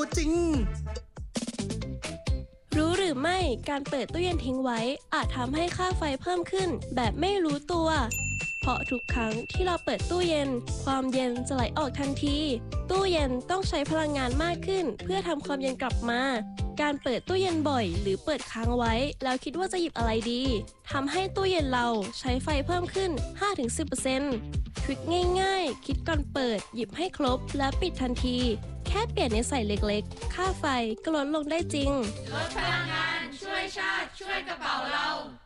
จริงรู้หรือไม่การเปิดตู้เย็นทิ้งไว้อาจทำให้ค่าไฟเพิ่มขึ้นแบบไม่รู้ตัวเพราะทุกครั้งที่เราเปิดตู้เย็นความเย็นจะไหลออกทันทีตู้เย็นต้องใช้พลังงานมากขึ้นเพื่อทำความเย็นกลับมาการเปิดตู้เย็นบ่อยหรือเปิดค้างไว้แล้วคิดว่าจะหยิบอะไรดีทำให้ตู้เย็นเราใช้ไฟเพิ่มขึ้น 5-10% ทริคง่ายๆคิดก่อนเปิดหยิบให้ครบและปิดทันทีแค่เปลี่ยนนิสัยเล็กๆค่าไฟก็ลดลงได้จริงลดพลังงานช่วยชาติช่วยกระเป๋าเรา